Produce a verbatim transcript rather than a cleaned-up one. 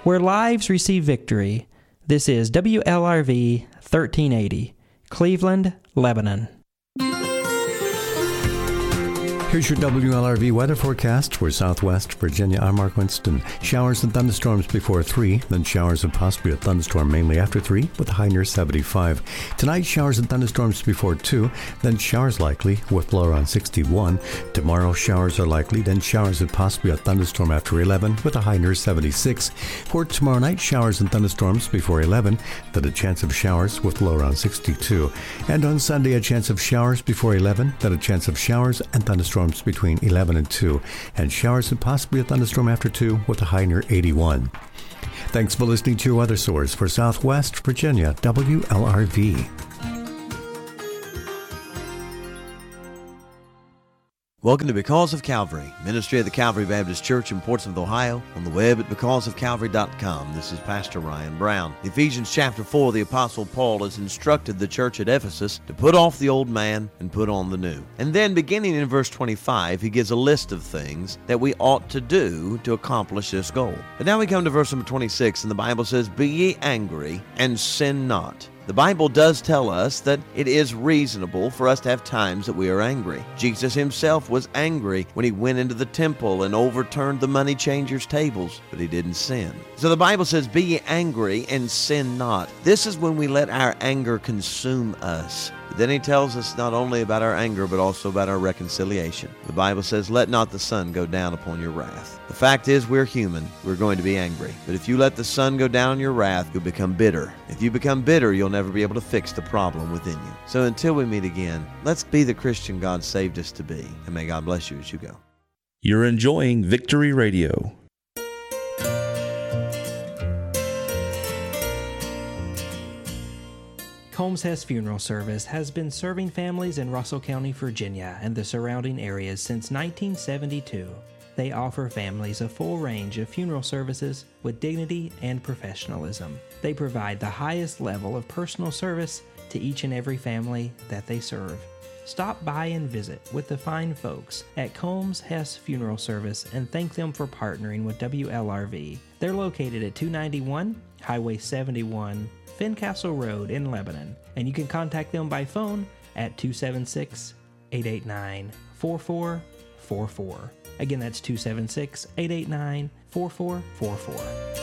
where lives receive victory. This is W L R V thirteen eighty, Cleveland, Lebanon. Here's your W L R V weather forecast for Southwest Virginia. I'm Mark Winston. Showers and thunderstorms before three, then showers and possibly a thunderstorm mainly after three with a high near seventy-five. Tonight, showers and thunderstorms before two, then showers likely with low around sixty-one. Tomorrow, showers are likely, then showers and possibly a thunderstorm after eleven with a high near seventy-six. For tomorrow night, showers and thunderstorms before eleven, then a chance of showers with low around sixty-two. And on Sunday, a chance of showers before eleven, then a chance of showers and thunderstorms between eleven and two, and showers and possibly a thunderstorm after two with a high near eighty-one. Thanks for listening to your weather source for Southwest Virginia, W L R V. Welcome to Because of Calvary, ministry of the Calvary Baptist Church in Portsmouth, Ohio, on the web at because of calvary dot com. This is Pastor Ryan Brown. Ephesians chapter four, the Apostle Paul has instructed the church at Ephesus to put off the old man and put on the new. And then beginning in verse twenty-five, he gives a list of things that we ought to do to accomplish this goal. But now we come to verse number twenty-six, and the Bible says, "Be ye angry, and sin not." The Bible does tell us that it is reasonable for us to have times that we are angry. Jesus himself was angry when he went into the temple and overturned the money changers' tables, but he didn't sin. So the Bible says, "Be ye angry and sin not." This is when we let our anger consume us. But then he tells us not only about our anger, but also about our reconciliation. The Bible says, "Let not the sun go down upon your wrath." The fact is, we're human. We're going to be angry. But if you let the sun go down on your wrath, you'll become bitter. If you become bitter, you'll never be able to fix the problem within you. So until we meet again, let's be the Christian God saved us to be. And may God bless you as you go. You're enjoying Victory Radio. Combs Hess Funeral Service has been serving families in Russell County, Virginia, and the surrounding areas since nineteen seventy-two. They offer families a full range of funeral services with dignity and professionalism. They provide the highest level of personal service to each and every family that they serve. Stop by and visit with the fine folks at Combs Hess Funeral Service and thank them for partnering with W L R V. They're located at two ninety-one Highway seventy-one, Fincastle Road in Lebanon, and you can contact them by phone at two seven six, eight eight nine, four four four four. Again, that's two seven six, eight eight nine, four four four four.